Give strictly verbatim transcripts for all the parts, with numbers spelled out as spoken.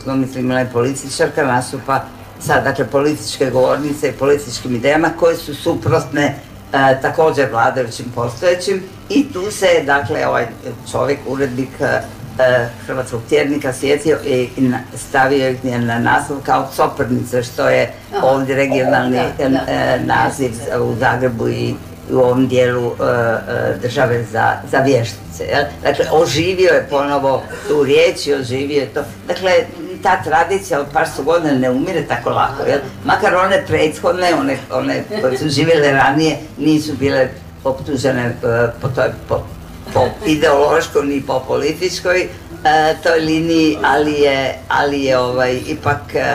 apsolutno, mislim, imala je političarka nastupa sa, dakle, političke govornice i političkim idejama koje su suprotne također vladajućim postojećim i tu se, dakle, ovaj čovjek, urednik Hrvatskog tjednika sjetio i stavio ih na naslov kao Coprnice, što je ovdje regionalni naziv u Zagrebu i u ovom dijelu države za vještice. Dakle, oživio je ponovo tu riječ i oživio je to. Dakle, ta tradicija od par sto godina ne umire tako lako, jel? Makar one prethodne, one koje su živjele ranije, nisu bile optužene po toj, po ideološkoj ni po političkoj toj liniji, ali je ipak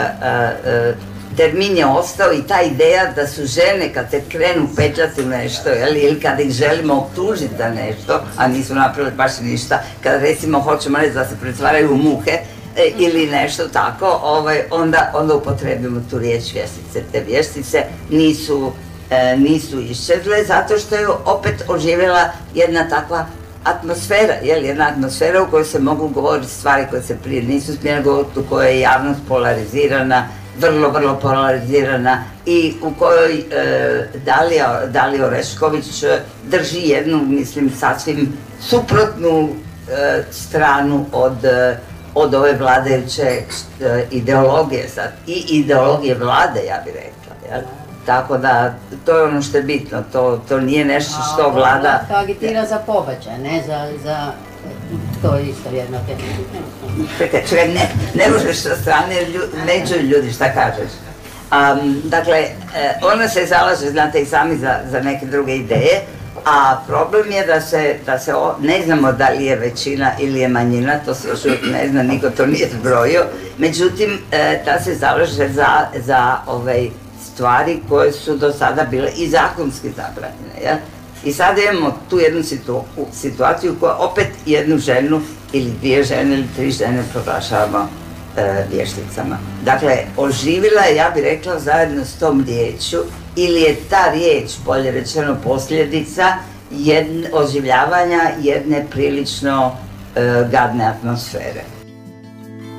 termin je ostao i ta ideja da su žene kad se krenu petljati u nešto ili kad ih želimo optužiti za nešto, a nisu napravili baš ništa, kada recimo hoćemo reći da se pretvaraju u muhe ili nešto tako, onda upotrebimo tu riječ vještice. Te vještice nisu iščezle zato što je opet oživjela jedna takva atmosfera, jedna atmosfera u kojoj se mogu govoriti stvari koje se prije nisu smjele govoriti, u kojoj je javnost polarizirana, vrlo, vrlo polarizirana i u kojoj Dalija Orešković drži jednu, mislim, sasvim suprotnu stranu od ove vladajuće ideologije sad i ideologije vlade, ja bih rekla, jel? Tako da, to je ono što je bitno, to nije nešto što vlada... A agitira za pobačaj, ne za... To je isto jedno pitanje. Čekaj, čekaj, ne možeš sa strane, ne čuju ljudi šta kažeš. Dakle, ona se zalaže, znate i sami, za neke druge ideje, a problem je da se, ne znamo da li je većina ili je manjina, to se još uvijek ne zna, niko to nije zbrojio, međutim, da se zalaže za stvari koje su do sada bile i zakonski zabranjene, jel? I sada imamo tu jednu situaciju koja opet jednu ženu ili dvije žene ili tri žene proglašavamo vješticama. Dakle, oživila je, ja bih rekla, zajedno s tom riječju, ili je ta riječ, bolje rečeno, posljedica oživljavanja jedne prilično gadne atmosfere.